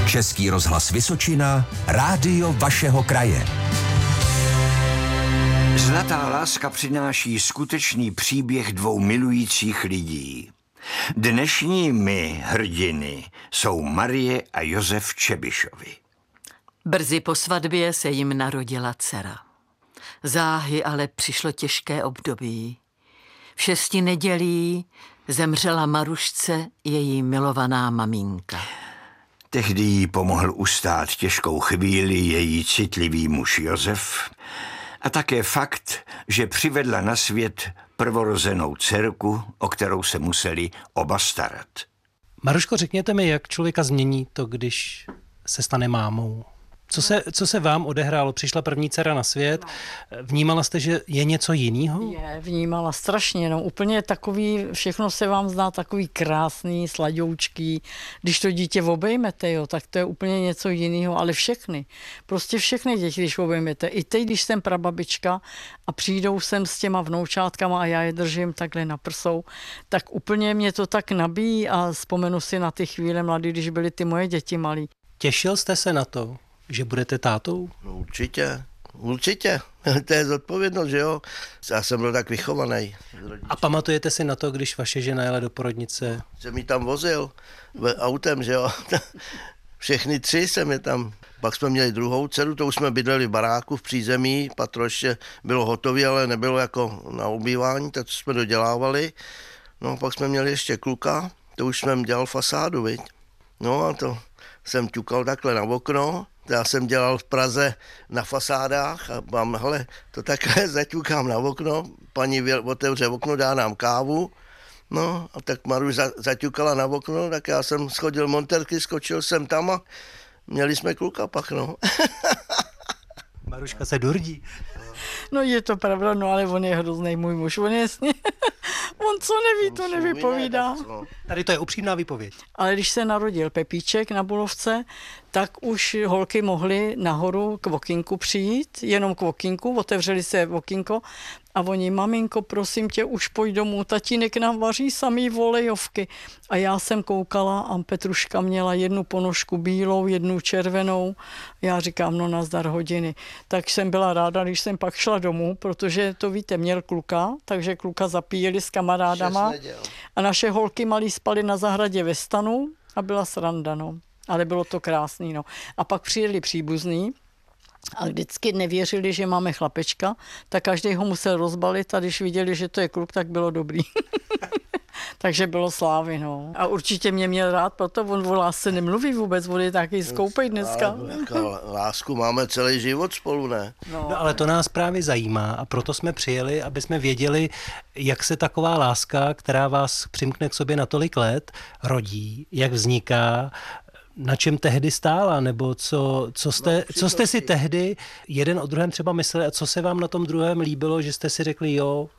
Český rozhlas Vysočina, rádio vašeho kraje. Zlatá láska přináší skutečný příběh dvou milujících lidí. Dnešními hrdiny jsou Marie a Josef Čebišovi. Brzy po svatbě se jim narodila dcera. Záhy ale přišlo těžké období. V 6 nedělí zemřela Marušce její milovaná maminka. Tehdy jí pomohl ustát těžkou chvíli její citlivý muž Josef a také fakt, že přivedla na svět prvorozenou dcerku, o kterou se museli oba starat. Maruško, řekněte mi, jak člověka změní to, když se stane mámou? Co se vám odehrálo? Přišla první dcera na svět, vnímala jste, že je něco jiného? Vnímala strašně, no úplně takový, všechno se vám zdá takový krásný, sladoučký. Když to dítě obejmete, jo, tak to je úplně něco jiného, ale prostě všechny děti, když obejmete. I teď, když jsem prababička a přijdou sem s těma vnoučátkama a já je držím takhle na prsou, tak úplně mě to tak nabíjí a vzpomenu si na ty chvíle mladý, když byly ty moje děti malí. Těšil jste se na to, že budete tátou? No určitě. To je zodpovědnost, že jo? Já jsem byl tak vychovaný. A pamatujete si na to, když vaše žena jela do porodnice? Jsem ji tam vozil autem, že jo? Všechny 3 jsem je tam. Pak jsme měli druhou dceru, to už jsme bydleli v baráku v přízemí, patro ještě bylo hotové, ale nebylo jako na obývání, tak jsme dodělávali. No pak jsme měli ještě kluka, to už jsem dělal fasádu, viď? No a to jsem ťukal takhle na okno. Já jsem dělal v Praze na fasádách a mám, hele, to takhle zaťukám na okno, paní otevře okno, dá nám kávu, no a tak Maruš zaťukala na okno, tak já jsem schodil monterky, skočil jsem tam a měli jsme kluka pak, no. Maruška se durdí. No je to pravda, no ale on je hrozný můj muž, on co neví, to nevypovídá. Tady to je upřímná výpověď. Ale když se narodil Pepíček na Bulovce, tak už holky mohly nahoru k okýnku přijít, jenom k okýnku, otevřeli se okýnko a oni, maminko, prosím tě, už pojď domů, tatínek nám vaří samý volejovky. A já jsem koukala a Petruška měla jednu ponožku bílou, jednu červenou. Já říkám, no nazdar hodiny. Tak jsem byla ráda, když jsem pak šla domů, protože to víte, měl kluka, takže kluka zapíjeli s kamarádama a naše holky malí spaly na zahradě ve stanu a byla sranda, no. Ale bylo to krásný, no. A pak přijeli příbuzní a vždycky nevěřili, že máme chlapečka, tak každý ho musel rozbalit a když viděli, že to je kluk, tak bylo dobrý. Takže bylo slávy, no. A určitě mě měl rád, proto on o lásce nemluví vůbec, on je taky skoupej dneska. Lásku máme celý život spolu, ne? No ale to nás právě zajímá a proto jsme přijeli, aby jsme věděli, jak se taková láska, která vás přimkne k sobě na tolik let, rodí, jak vzniká, na čem tehdy stála, nebo co jste si tehdy jeden o druhém třeba mysleli a co se vám na tom druhém líbilo, že jste si řekli jo?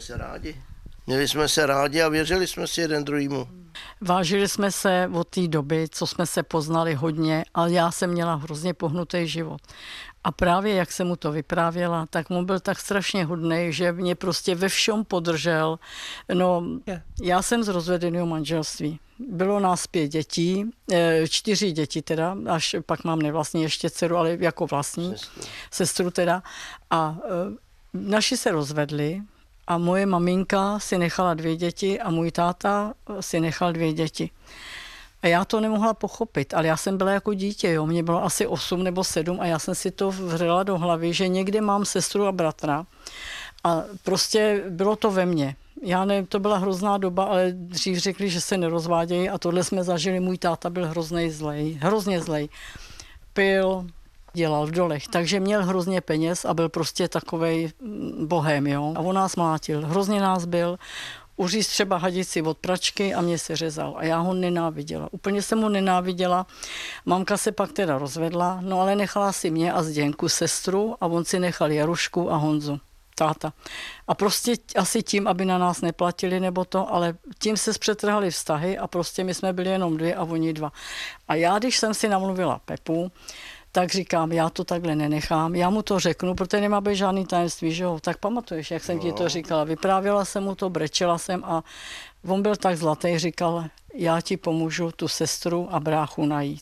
Měli jsme se rádi a věřili jsme si jeden druhýmu. Vážili jsme se od té doby, co jsme se poznali hodně, ale já jsem měla hrozně pohnutý život. A právě jak jsem mu to vyprávěla, tak mu byl tak strašně hodnej, že mě prostě ve všem podržel. No, já jsem z rozvedeného manželství. Bylo nás 5 dětí, 4 děti teda, až pak mám nevlastní ještě dceru, ale jako vlastní, sestru teda. A naši se rozvedli a moje maminka si nechala 2 děti a můj táta si nechal 2 děti. A já to nemohla pochopit, ale já jsem byla jako dítě, jo. Mě bylo asi 8 nebo 7 a já jsem si to vřela do hlavy, že někde mám sestru a bratra a prostě bylo to ve mně. Já nevím, to byla hrozná doba, ale dřív řekli, že se nerozvádějí a tohle jsme zažili, můj táta byl hrozně zlej. Pil, dělal v dolech, takže měl hrozně peněz a byl prostě takovej bohém, jo. A on nás mlátil, hrozně nás byl. Uříct třeba hadici od pračky a mě se řezal. A já ho nenáviděla. Úplně jsem ho nenáviděla. Mamka se pak teda rozvedla, no ale nechala si mě a Zděnku sestru a on si nechal Jarušku a Honzu, táta. A prostě asi tím, aby na nás neplatili nebo to, ale tím se zpřetrhaly vztahy a prostě my jsme byli jenom 2 a oni 2. A já, když jsem si namluvila Pepu, tak říkám, já to takhle nenechám, já mu to řeknu, protože nemá být žádný tajemství, že jo. Tak pamatuješ, jak jsem ti to říkala, vyprávěla jsem mu to, brečela jsem a on byl tak zlatý, říkal, já ti pomůžu tu sestru a bráchu najít.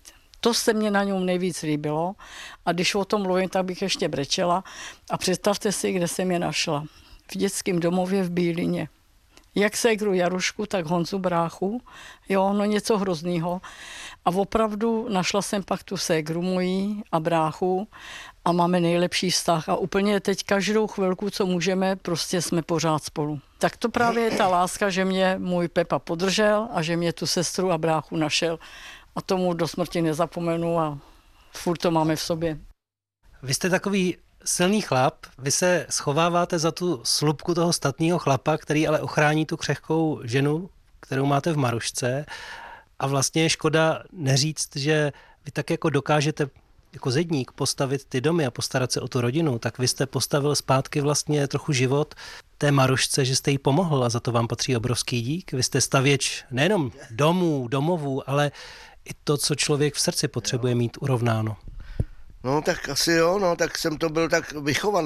To se mě na něm nejvíc líbilo a když o tom mluvím, tak bych ještě brečela. A představte si, kde jsem je našla. V dětském domově v Bílině. Jak ségru Jarušku, tak Honzu bráchu. Jo, no něco hroznýho. A opravdu našla jsem pak tu ségru mojí a bráchu a máme nejlepší vztah. A úplně teď každou chvilku, co můžeme, prostě jsme pořád spolu. Tak to právě je ta láska, že mě můj Pepa podržel a že mě tu sestru a bráchu našel. A tomu do smrti nezapomenu a furt to máme v sobě. Vy jste takový silný chlap, vy se schováváte za tu slupku toho statného chlapa, který ale ochrání tu křehkou ženu, kterou máte v Marušce. A vlastně je škoda neříct, že vy tak jako dokážete jako zedník postavit ty domy a postarat se o tu rodinu, tak vy jste postavil zpátky vlastně trochu život té Marušce, že jste jí pomohl a za to vám patří obrovský dík. Vy jste stavěč nejenom domů, domovů, ale i to, co člověk v srdci potřebuje mít urovnáno. No tak asi jo, no tak jsem to byl tak vychovaný.